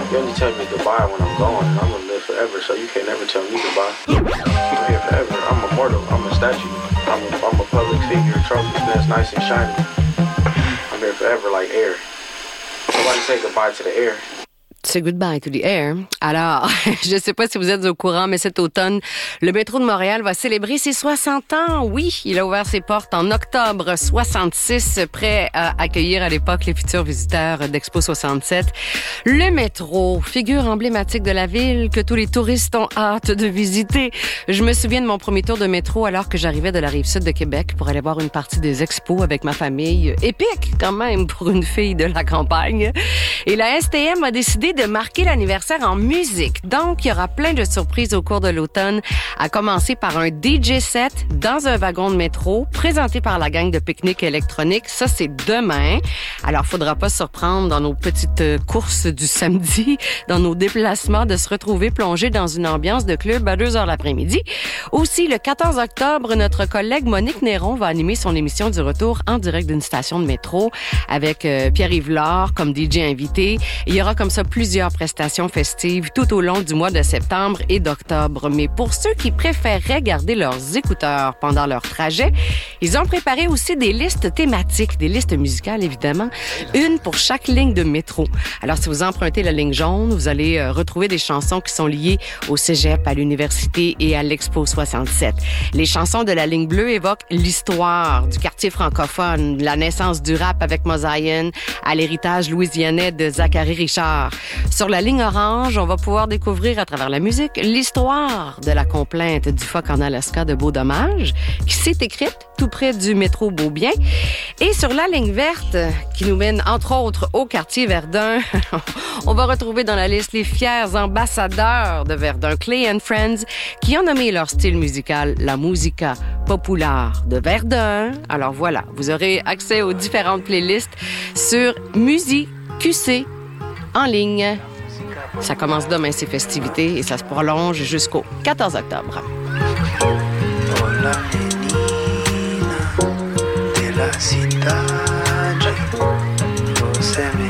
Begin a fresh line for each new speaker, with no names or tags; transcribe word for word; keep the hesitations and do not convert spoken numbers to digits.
You only tell me goodbye when I'm gone, and I'm gonna live forever, so you can't never tell me goodbye. I'm here forever. I'm immortal. I'm a statue. I'm a, I'm a public figure, trophy that's nice and shiny. I'm here forever like air. Nobody say goodbye to the air.
C'est Goodbye to the Air. Alors, je ne sais pas si vous êtes au courant, mais cet automne, le métro de Montréal va célébrer ses soixante ans. Oui, il a ouvert ses portes en octobre soixante-six, prêt à accueillir à l'époque les futurs visiteurs d'Expo soixante-sept. Le métro, figure emblématique de la ville que tous les touristes ont hâte de visiter. Je me souviens de mon premier tour de métro alors que j'arrivais de la Rive-Sud de Québec pour aller voir une partie des expos avec ma famille. Épique, quand même, pour une fille de la campagne. Et la S T M a décidé de marquer l'anniversaire en musique. Donc, il y aura plein de surprises au cours de l'automne, à commencer par un D J set dans un wagon de métro, présenté par la gang de pique-nique électronique. Ça, c'est demain. Alors, faudra pas se surprendre dans nos petites courses du samedi, dans nos déplacements, de se retrouver plongés dans une ambiance de club à deux heures l'après-midi. Aussi, le quatorze octobre, notre collègue Monique Néron va animer son émission du retour en direct d'une station de métro avec euh, Pierre-Yves Lard comme D J invité. Il y aura comme ça plusieurs prestations festives tout au long du mois de septembre et d'octobre. Mais pour ceux qui préféreraient garder leurs écouteurs pendant leur trajet, ils ont préparé aussi des listes thématiques, des listes musicales évidemment, une pour chaque ligne de métro. Alors si vous empruntez la ligne jaune, vous allez euh, retrouver des chansons qui sont liées au cégep, à l'université et à l'Expo soixante-sept. Les chansons de la ligne bleue évoquent l'histoire du quartier francophone, la naissance du rap avec Mosaïen, à l'héritage louisianais de Zachary Richard. Sur la ligne orange, on va pouvoir découvrir à travers la musique l'histoire de la complainte du phoque en Alaska de Beau-Dommage, qui s'est écrite tout près du métro Beaubien. Et sur la ligne verte, qui nous mène entre autres au quartier Verdun, on va retrouver dans la liste les fiers ambassadeurs de Verdun, Clay and Friends, qui ont nommé leur style musical la musica populaire de Verdun. Alors voilà, vous aurez accès aux différentes playlists sur Musique Q C en ligne. Ça commence demain, ces festivités, et ça se prolonge jusqu'au quatorze octobre.
Hola, nenina de la ciudad, José